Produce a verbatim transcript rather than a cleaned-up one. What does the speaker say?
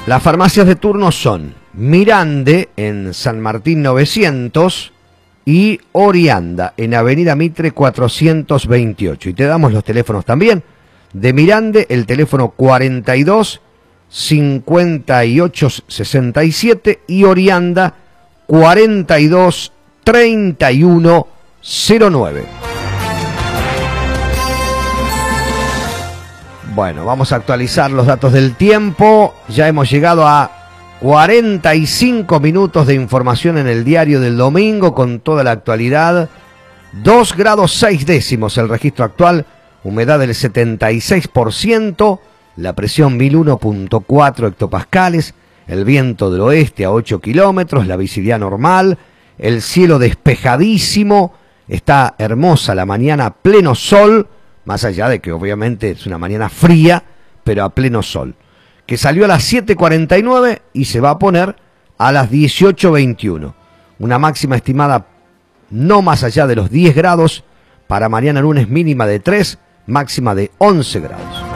Las farmacias de turno son Mirande en San Martín novecientos y Orianda en Avenida Mitre cuatrocientos veintiocho. Y te damos los teléfonos también. De Mirande, el teléfono cuarenta y dos, cincuenta y ocho, sesenta y siete y Orianda cuarenta y dos, treinta y uno, cero nueve. Bueno, vamos a actualizar los datos del tiempo. Ya hemos llegado a cuarenta y cinco minutos de información en el diario del domingo con toda la actualidad. dos grados seis décimos el registro actual, humedad del setenta y seis por ciento, la presión mil uno punto cuatro hectopascales, el viento del oeste a ocho kilómetros, la visibilidad normal, el cielo despejadísimo, está hermosa la mañana, pleno sol, más allá de que obviamente es una mañana fría, pero a pleno sol, que salió a las siete cuarenta y nueve y se va a poner a las dieciocho veintiuno. Una máxima estimada no más allá de los diez grados, para mañana lunes mínima de tres, máxima de once grados.